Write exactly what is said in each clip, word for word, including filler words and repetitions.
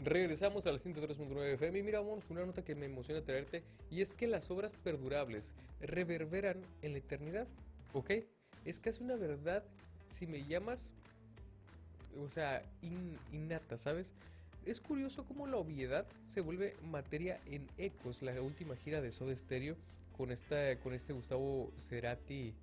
Regresamos al ciento tres punto nueve F M y mira, vamos con una nota que me emociona traerte y es que las obras perdurables reverberan en la eternidad, ¿ok? Es casi una verdad si me llamas, o sea, in- innata, ¿sabes? Es curioso cómo la obviedad se vuelve materia en Ecos, la última gira de Soda Stereo con, esta, con este Gustavo Cerati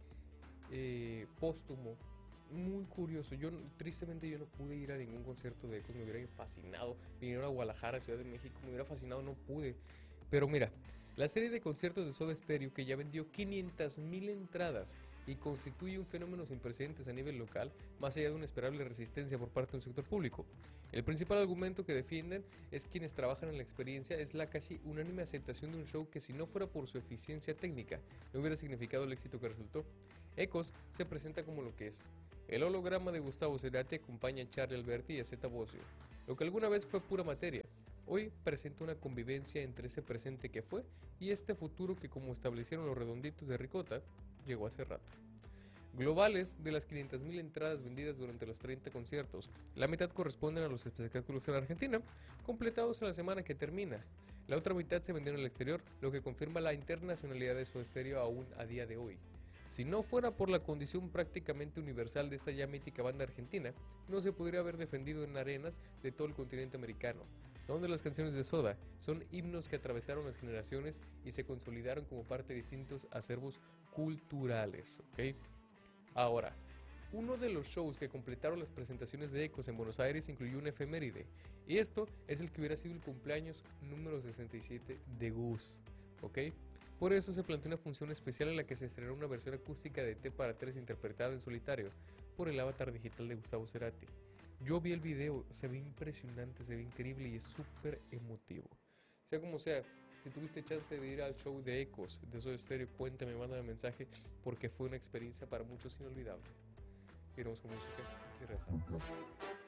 eh, póstumo. Muy curioso. Yo tristemente yo no pude ir a ningún concierto de Ecos, me hubiera fascinado. Vinieron a Guadalajara, Ciudad de México, me hubiera fascinado, no pude. Pero mira, la serie de conciertos de Soda Stereo que ya vendió quinientas mil entradas y constituye un fenómeno sin precedentes a nivel local, más allá de una esperable resistencia por parte de un sector público. El principal argumento que defienden es quienes trabajan en la experiencia es la casi unánime aceptación de un show que si no fuera por su eficiencia técnica, no hubiera significado el éxito que resultó. Ecos se presenta como lo que es. El holograma de Gustavo Cerati acompaña a Charlie Alberti y a Zeta Bosio, lo que alguna vez fue pura materia. Hoy presenta una convivencia entre ese presente que fue y este futuro que, como establecieron los redonditos de Ricota, llegó hace rato. Globales, de las quinientas mil entradas vendidas durante los treinta conciertos, la mitad corresponden a los espectáculos en Argentina, completados en la semana que termina. La otra mitad se vendió en el exterior, lo que confirma la internacionalidad de su estéreo aún a día de hoy. Si no fuera por la condición prácticamente universal de esta ya mítica banda argentina, no se podría haber defendido en arenas de todo el continente americano, donde las canciones de Soda son himnos que atravesaron las generaciones y se consolidaron como parte de distintos acervos culturales, ¿ok? Ahora, uno de los shows que completaron las presentaciones de Ecos en Buenos Aires incluyó una efeméride, y esto es el que hubiera sido el cumpleaños número sesenta y siete de Gus, ¿ok? Por eso se planteó una función especial en la que se estrenó una versión acústica de T para tres interpretada en solitario por el avatar digital de Gustavo Cerati. Yo vi el video, se ve impresionante, se ve increíble y es súper emotivo. Sea como sea, si tuviste chance de ir al show de Ecos de Soda Stereo, cuéntame, mándame mensaje porque fue una experiencia para muchos inolvidable. Iremos con música y regresamos.